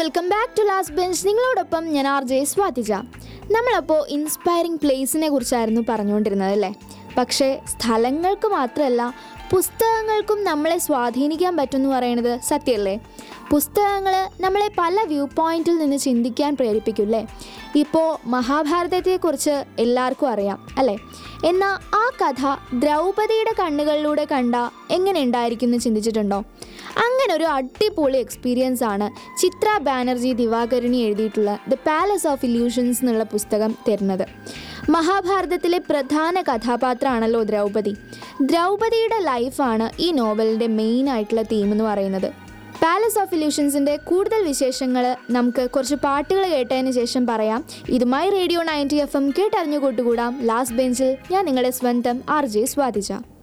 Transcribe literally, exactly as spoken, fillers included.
Welcome back to last bench. നിങ്ങളോടൊപ്പം ഞാൻ R J Swathija. നമ്മളപ്പോൾ ഇൻസ്പയറിംഗ് പ്ലേസിനെ കുറിച്ചായിരുന്നു പറഞ്ഞുകൊണ്ടിരുന്നത് അല്ലേ? പക്ഷേ സ്ഥലങ്ങൾക്ക് മാത്രമല്ല, പുസ്തകങ്ങൾക്കും നമ്മളെ സ്വാധീനിക്കാൻ പറ്റുമെന്ന് പറയുന്നത് സത്യമല്ലേ? പുസ്തകങ്ങൾ നമ്മളെ പല വ്യൂ പോയിന്റിൽ നിന്ന് ചിന്തിക്കാൻ പ്രേരിപ്പിക്കില്ലേ? ഇപ്പോൾ മഹാഭാരതത്തെക്കുറിച്ച് എല്ലാവർക്കും അറിയാം അല്ലേ? എന്നാൽ ആ കഥ ദ്രൗപദിയുടെ കണ്ണുകളിലൂടെ കണ്ട എങ്ങനെ ഉണ്ടായിരിക്കും എന്ന് ചിന്തിച്ചിട്ടുണ്ടോ? അങ്ങനെ ഒരു അടിപൊളി എക്സ്പീരിയൻസ് ആണ് ചിത്ര ബാനർജി ദിവാകരുണി എഴുതിയിട്ടുള്ള ദ പാലസ് ഓഫ് ഇല്യൂഷൻസ് എന്നുള്ള പുസ്തകം തരുന്നത്. മഹാഭാരതത്തിലെ പ്രധാന കഥാപാത്രമാണല്ലോ ദ്രൗപദി. ദ്രൗപദിയുടെ ലൈഫാണ് ഈ നോവലിൻ്റെ മെയിൻ ആയിട്ടുള്ള തീം എന്ന് പറയുന്നത്. പാലസ് ഓഫ് ഇല്യൂഷൻസിൻ്റെ കൂടുതൽ വിശേഷങ്ങൾ നമുക്ക് കുറച്ച് പാട്ടുകൾ കേട്ടതിന് ശേഷം പറയാം. ഇതുമായി റേഡിയോ നയൻറ്റി എഫ് എം കേട്ടറിഞ്ഞു കൂട്ടുകൂടാം. ലാസ്റ്റ് ബെഞ്ചിൽ ഞാൻ നിങ്ങളുടെ സ്വന്തം ആർ ജെ സ്വാതിജ.